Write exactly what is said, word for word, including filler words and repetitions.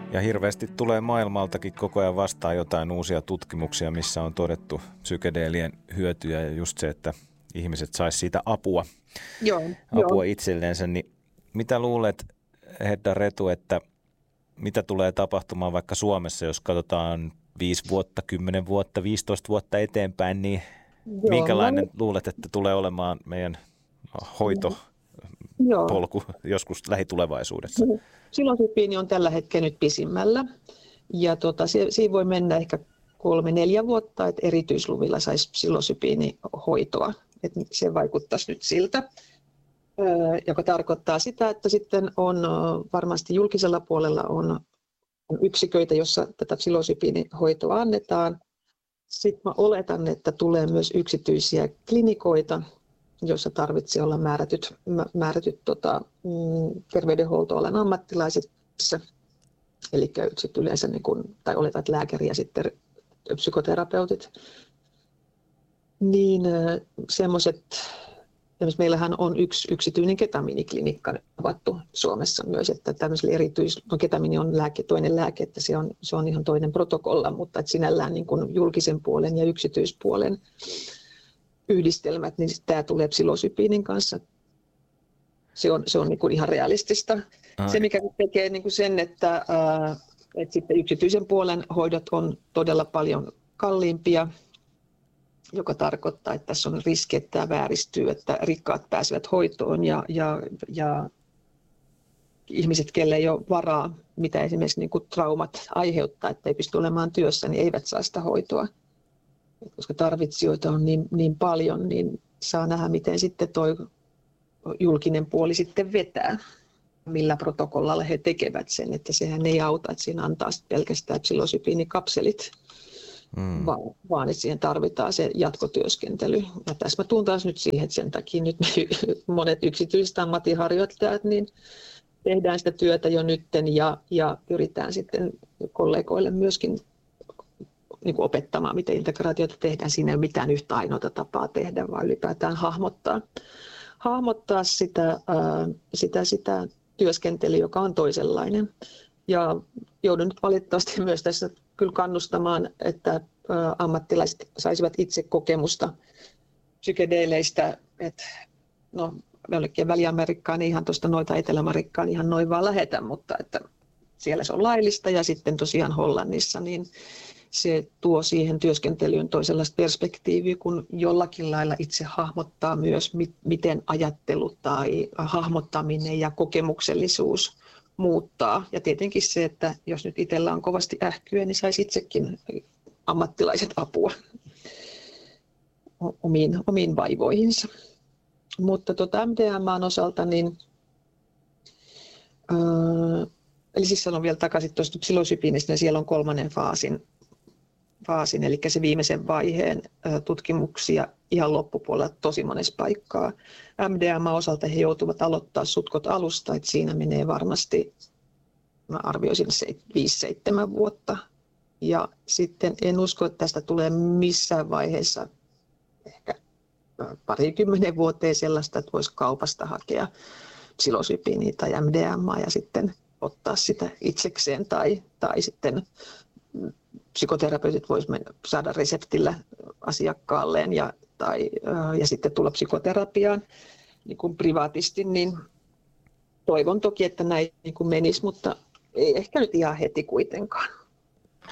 Ja hirveästi tulee maailmaltakin koko ajan vastaan jotain uusia tutkimuksia, missä on todettu psykedeelien hyötyjä ja just se, että ihmiset sais siitä apua, Joo, apua joo. itselleensä. Niin mitä luulet, Hedda Retu, että mitä tulee tapahtumaan vaikka Suomessa, jos katsotaan viisi vuotta, kymmenen vuotta, viisitoista vuotta eteenpäin, niin Joo, no, minkälainen luulet, että tulee olemaan meidän joo. hoitopolku joskus lähitulevaisuudessa? Psilosybiini on tällä hetkellä nyt pisimmällä. Ja tota, se, siinä voi mennä ehkä kolme, neljä vuotta, että erityisluvilla saisi psilosybiinihoitoa. Että se vaikuttaisi nyt siltä, joka tarkoittaa sitä, että sitten on varmasti julkisella puolella on yksiköitä, jossa tätä psilosybiinihoitoa annetaan. Sitten mä oletan, että tulee myös yksityisiä klinikoita, joissa tarvitsee olla määrätyt, määrätyt tota, terveydenhuoltoalan ammattilaiset. Eli sitten yleensä, niin kun, tai oletat lääkäri ja sitten psykoterapeutit. Niin semmoiset, meillähän on yksi yksityinen ketamiiniklinikka avattu Suomessa myös, että tämmöisellä erityis, no ketamiini on lääke, toinen lääke, että se on, se on ihan toinen protokolla, mutta että sinällään niin kun julkisen puolen ja yksityispuolen yhdistelmät, niin tämä tulee psilosybiinin kanssa. Se on, se on niin kuin ihan realistista. Ai. Se, mikä tekee niin kuin sen, että, ää, että sitten yksityisen puolen hoidot on todella paljon kalliimpia, joka tarkoittaa, että tässä on riski, että tämä vääristyy, että rikkaat pääsevät hoitoon ja, ja, ja ihmiset, kelle ei ole varaa, mitä esimerkiksi niin kuin traumat aiheuttaa, että ei pysty olemaan työssä, niin eivät saa sitä hoitoa. Koska tarvitsijoita on niin, niin paljon, niin saa nähdä, miten sitten tuo julkinen puoli sitten vetää, millä protokollalla he tekevät sen, että sehän ei auta, että siinä antaa pelkästään psilosybiinikapselit, mm. vaan, vaan että siihen tarvitaan se jatkotyöskentely. Ja tässä mä tuun taas nyt siihen, että sen takia nyt monet yksityiset ammatinharjoittajat, niin tehdään sitä työtä jo nytten ja, ja pyritään sitten kollegoille myöskin niin kuin opettamaan, miten integraatiota tehdään. Siinä ei ole mitään yhtä ainoata tapaa tehdä, vaan ylipäätään hahmottaa, hahmottaa sitä, ää, sitä, sitä työskentelyä, joka on toisenlainen. Ja joudun nyt valitettavasti myös tässä kyllä kannustamaan, että ää, ammattilaiset saisivat itse kokemusta psykedeeleistä. Että, no, jollekin Väli-Amerikkaan, ihan tuosta noita Etelä-Amerikkaan ihan noin vaan lähetä, mutta että siellä se on laillista ja sitten tosiaan Hollannissa, niin se tuo siihen työskentelyyn toisenlaista perspektiiviä, kun jollakin lailla itse hahmottaa myös, miten ajattelu tai hahmottaminen ja kokemuksellisuus muuttaa. Ja tietenkin se, että jos nyt itsellä on kovasti ähkyä, niin saisi itsekin ammattilaiset apua omiin, omiin vaivoihinsa. Mutta tuota M D M A:n osalta, niin, öö, eli siis sanon vielä takaisin tuosta psilosybiinistä, niin siellä on kolmannen faasin faasin, eli se viimeisen vaiheen tutkimuksia ihan loppupuolella tosi monessa paikkaa. M D M A-osalta he joutuvat aloittaa sutkot alusta, että siinä menee varmasti, mä arvioisin viisi seitsemän vuotta. Ja sitten en usko, että tästä tulee missään vaiheessa ehkä parikymmenen vuoteen sellaista, että voisi kaupasta hakea psilosybiiniä tai M D M A ja sitten ottaa sitä itsekseen tai, tai sitten psykoterapeutit voisivat saada reseptillä asiakkaalleen ja, tai, ja sitten tulla psykoterapiaan niin kuin privaatisti, niin toivon toki, että näin niin kuin menisi, mutta ei ehkä nyt ihan heti kuitenkaan.